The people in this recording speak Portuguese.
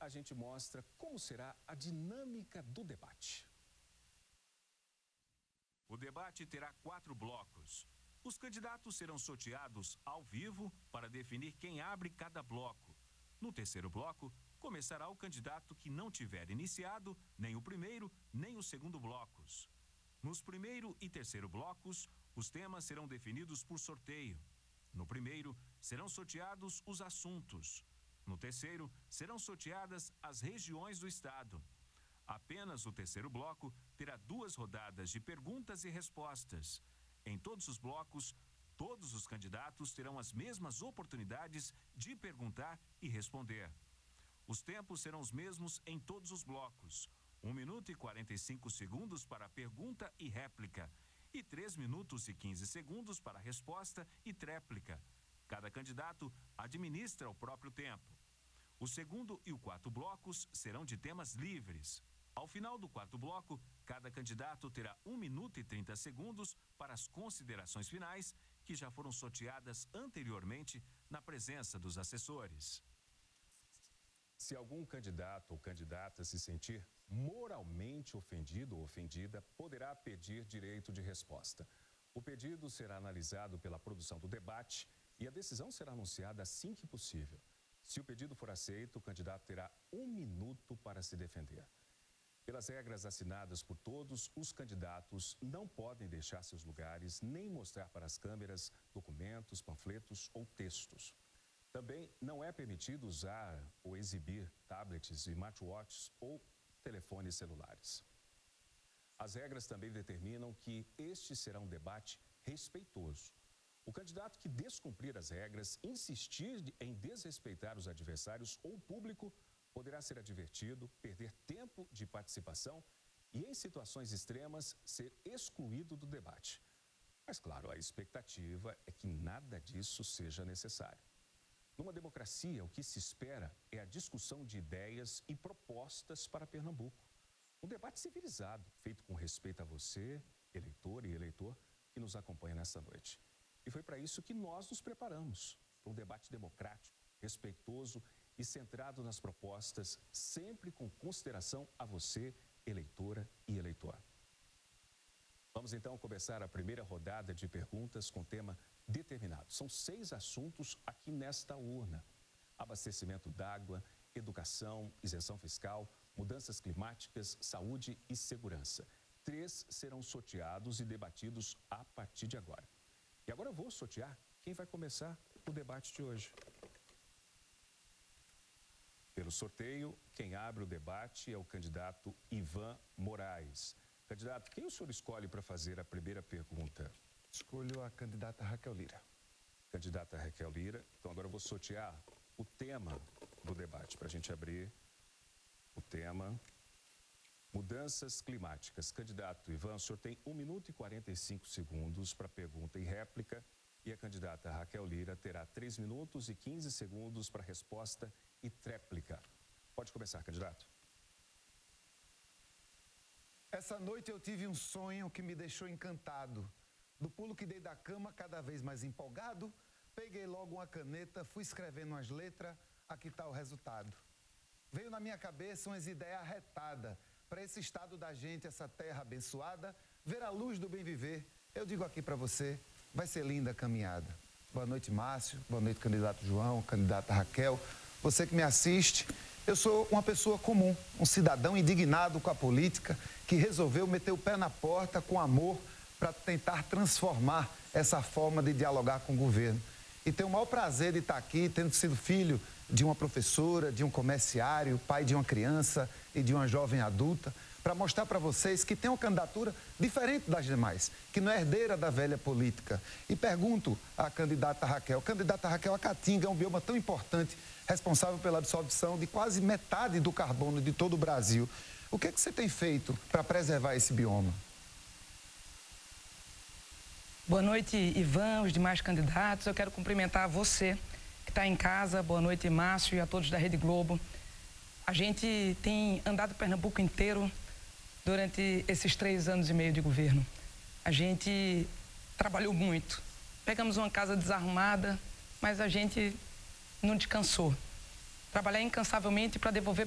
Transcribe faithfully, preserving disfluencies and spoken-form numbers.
a gente mostra como será a dinâmica do debate. O debate terá quatro blocos. Os candidatos serão sorteados ao vivo para definir quem abre cada bloco. No terceiro bloco, começará o candidato que não tiver iniciado nem o primeiro nem o segundo blocos. Nos primeiro e terceiro blocos, os temas serão definidos por sorteio. No primeiro, serão sorteados os assuntos. No terceiro, serão sorteadas as regiões do estado. Apenas o terceiro bloco terá duas rodadas de perguntas e respostas. Em todos os blocos, todos os candidatos terão as mesmas oportunidades de perguntar e responder. Os tempos serão os mesmos em todos os blocos. um minuto e quarenta e cinco segundos para pergunta e réplica e três minutos e quinze segundos para resposta e tréplica. Cada candidato administra o próprio tempo. O segundo e o quarto blocos serão de temas livres. Ao final do quarto bloco, cada candidato terá um minuto e trinta segundos para as considerações finais, que já foram sorteadas anteriormente na presença dos assessores. Se algum candidato ou candidata se sentir moralmente ofendido ou ofendida, poderá pedir direito de resposta. O pedido será analisado pela produção do debate e a decisão será anunciada assim que possível. Se o pedido for aceito, o candidato terá um minuto para se defender. Pelas regras assinadas por todos, os candidatos não podem deixar seus lugares nem mostrar para as câmeras documentos, panfletos ou textos. Também não é permitido usar ou exibir tablets, smartwatches ou telefones celulares. As regras também determinam que este será um debate respeitoso. O candidato que descumprir as regras, insistir em desrespeitar os adversários ou o público, poderá ser advertido, perder tempo de participação e, em situações extremas, ser excluído do debate. Mas, claro, a expectativa é que nada disso seja necessário. Numa democracia, o que se espera é a discussão de ideias e propostas para Pernambuco. Um debate civilizado, feito com respeito a você, eleitor e eleitor, que nos acompanha nessa noite. E foi para isso que nós nos preparamos, para um debate democrático, respeitoso e centrado nas propostas, sempre com consideração a você, eleitora e eleitor. Vamos então começar a primeira rodada de perguntas com tema determinado. São seis assuntos aqui nesta urna: abastecimento d'água, educação, isenção fiscal, mudanças climáticas, saúde e segurança. Três serão sorteados e debatidos a partir de agora. E agora eu vou sortear quem vai começar o debate de hoje. Pelo sorteio, quem abre o debate é o candidato Ivan Moraes. Candidato, quem o senhor escolhe para fazer a primeira pergunta? Escolho a candidata Raquel Lira. Candidata Raquel Lira. Então agora eu vou sortear o tema do debate, para a gente abrir o tema. Mudanças climáticas. Candidato Ivan, o senhor tem um minuto e quarenta e cinco segundos para pergunta e réplica. E a candidata Raquel Lira terá três minutos e quinze segundos para resposta e tréplica. Pode começar, candidato. Essa noite eu tive um sonho que me deixou encantado. Do pulo que dei da cama, cada vez mais empolgado, peguei logo uma caneta, fui escrevendo umas letras, aqui está o resultado. Veio na minha cabeça umas ideias arretadas, para esse estado da gente, essa terra abençoada, ver a luz do bem viver. Eu digo aqui para você, vai ser linda a caminhada. Boa noite, Márcio. Boa noite, candidato João, candidata Raquel. Você que me assiste, eu sou uma pessoa comum, um cidadão indignado com a política, que resolveu meter o pé na porta com amor para tentar transformar essa forma de dialogar com o governo. E tenho o maior prazer de estar aqui, tendo sido filho de uma professora, de um comerciário, pai de uma criança e de uma jovem adulta, para mostrar para vocês que tem uma candidatura diferente das demais, que não é herdeira da velha política. E pergunto à candidata Raquel, candidata Raquel, a Caatinga é um bioma tão importante, responsável pela absorção de quase metade do carbono de todo o Brasil. O que é que você tem feito para preservar esse bioma? Boa noite, Ivan, os demais candidatos. Eu quero cumprimentar você que está em casa. Boa noite, Márcio, e a todos da Rede Globo. A gente tem andado o Pernambuco inteiro durante esses três anos e meio de governo. A gente trabalhou muito. Pegamos uma casa desarrumada, mas a gente não descansou. Trabalhar incansavelmente para devolver